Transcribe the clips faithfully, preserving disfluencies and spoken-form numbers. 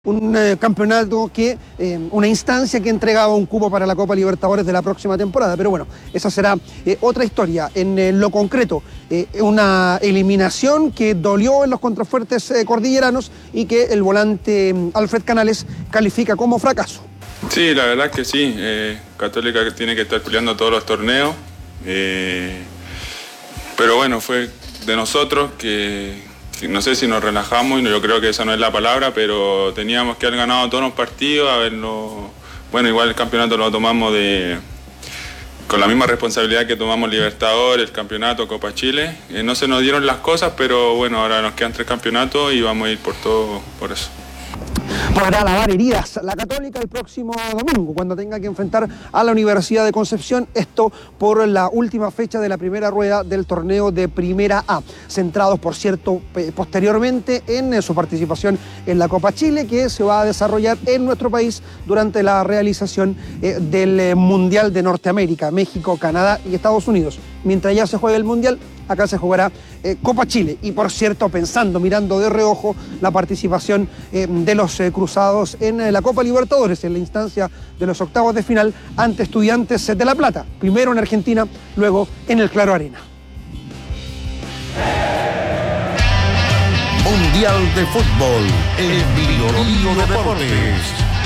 Un eh, campeonato que, eh, una instancia que entregaba un cupo para la Copa Libertadores de la próxima temporada, pero bueno, esa será eh, otra historia. En eh, lo concreto, eh, una eliminación que dolió en los contrafuertes eh, cordilleranos y que el volante eh, Alfred Canales califica como fracaso. Sí, la verdad es que sí, eh, Católica tiene que estar peleando todos los torneos, eh, pero bueno, fue de nosotros que... No sé si nos relajamos, y yo creo que esa no es la palabra, pero teníamos que haber ganado todos los partidos, haberlo... Bueno, igual el campeonato lo tomamos de con la misma responsabilidad que tomamos Libertadores, el campeonato, Copa Chile. Eh, no se nos dieron las cosas, pero bueno, ahora nos quedan tres campeonatos y vamos a ir por todo por eso. Podrá lavar heridas la Católica el próximo domingo, cuando tenga que enfrentar a la Universidad de Concepción, esto por la última fecha de la primera rueda del torneo de Primera A, centrados, por cierto, posteriormente en su participación en la Copa Chile, que se va a desarrollar en nuestro país durante la realización eh, del Mundial de Norteamérica, México, Canadá y Estados Unidos. Mientras ya se juegue el Mundial, acá se jugará eh, Copa Chile. Y por cierto, pensando, mirando de reojo la participación eh, de los eh, cruzados en eh, la Copa Libertadores, en la instancia de los octavos de final ante Estudiantes de La Plata. Primero en Argentina, luego en el Claro Arena. Mundial de Fútbol, el Biobío Deportes.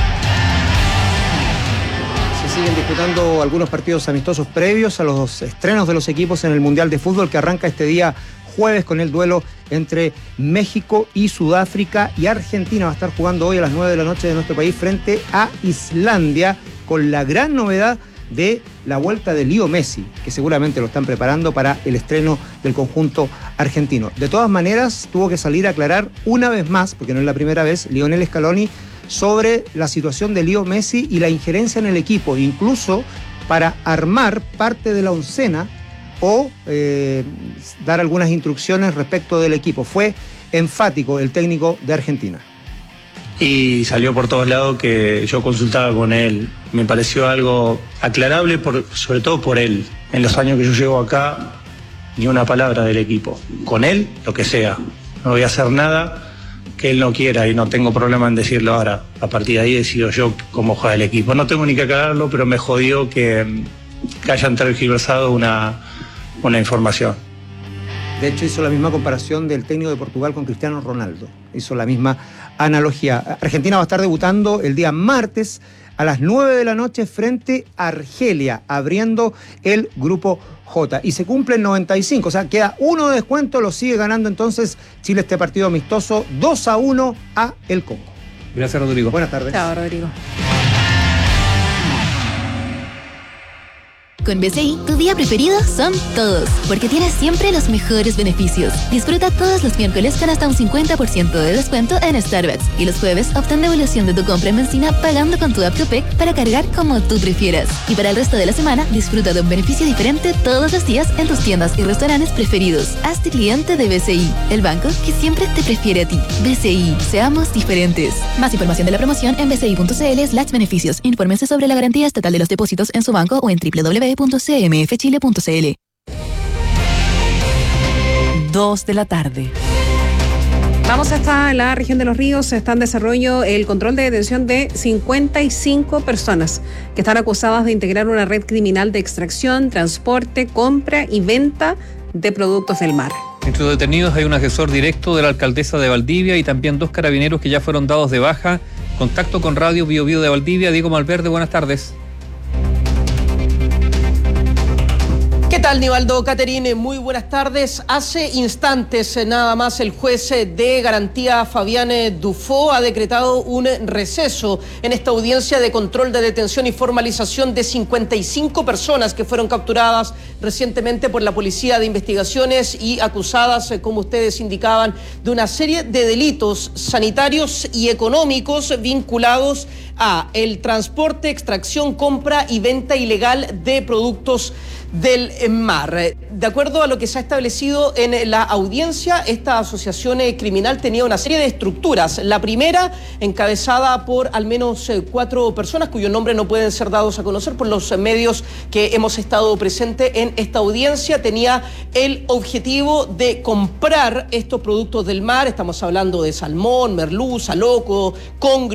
Siguen disputando algunos partidos amistosos previos a los estrenos de los equipos en el Mundial de Fútbol, que arranca este día jueves con el duelo entre México y Sudáfrica, y Argentina va a estar jugando hoy a las nueve de la noche de nuestro país frente a Islandia, con la gran novedad de la vuelta de Leo Messi, que seguramente lo están preparando para el estreno del conjunto argentino. De todas maneras, tuvo que salir a aclarar una vez más, porque no es la primera vez, Lionel Scaloni, sobre la situación de Leo Messi y la injerencia en el equipo, incluso para armar parte de la oncena o eh, dar algunas instrucciones respecto del equipo. Fue enfático el técnico de Argentina. Y salió por todos lados que yo consultaba con él. Me pareció algo aclarable, por, sobre todo por él. En los años que yo llevo acá, ni una palabra del equipo. Con él, lo que sea. No voy a hacer nada que él no quiera, y no tengo problema en decirlo ahora. A partir de ahí decido yo cómo juega el equipo. No tengo ni que aclararlo, pero me jodió que, que hayan tergiversado una, una información. De hecho, hizo la misma comparación del técnico de Portugal con Cristiano Ronaldo. Hizo la misma analogía. Argentina va a estar debutando el día martes a las nueve de la noche frente a Argelia, abriendo el grupo J. Y se cumplen noventa y cinco, o sea, queda uno de descuento, lo sigue ganando entonces Chile este partido amistoso, dos a uno a el Congo. Gracias, Rodrigo. Buenas tardes. Chao, Rodrigo. Con B C I, tu día preferido son todos, porque tienes siempre los mejores beneficios. Disfruta todos los miércoles con hasta un cincuenta por ciento de descuento en Starbucks, y los jueves obtén devolución de tu compra en benzina pagando con tu app Copec para cargar como tú prefieras. Y para el resto de la semana, disfruta de un beneficio diferente todos los días en tus tiendas y restaurantes preferidos. Hazte cliente de B C I, el banco que siempre te prefiere a ti. B C I, seamos diferentes. Más información de la promoción en bci.cl slash beneficios. Infórmense sobre la garantía estatal de los depósitos en su banco o en doble u doble u doble u punto c m f chile punto c l. Dos de la tarde. Vamos hasta la región de Los Ríos. Está en desarrollo el control de detención de cincuenta y cinco personas que están acusadas de integrar una red criminal de extracción, transporte, compra y venta de productos del mar. Entre los detenidos hay un asesor directo de la alcaldesa de Valdivia y también dos carabineros que ya fueron dados de baja. Contacto con Radio Biobío de Valdivia. Diego Malverde, buenas tardes. ¿Qué tal, Nivaldo, Caterine? Muy buenas tardes. Hace instantes nada más el juez de garantía Fabián Dufo ha decretado un receso en esta audiencia de control de detención y formalización de cincuenta y cinco personas que fueron capturadas recientemente por la Policía de Investigaciones y acusadas, como ustedes indicaban, de una serie de delitos sanitarios y económicos vinculados a el transporte, extracción, compra y venta ilegal de productos del mar. De acuerdo a lo que se ha establecido en la audiencia, esta asociación criminal tenía una serie de estructuras. La primera, encabezada por al menos cuatro personas cuyos nombres no pueden ser dados a conocer por los medios que hemos estado presentes en esta audiencia, tenía el objetivo de comprar estos productos del mar. Estamos hablando de salmón, merluza, loco, congrio,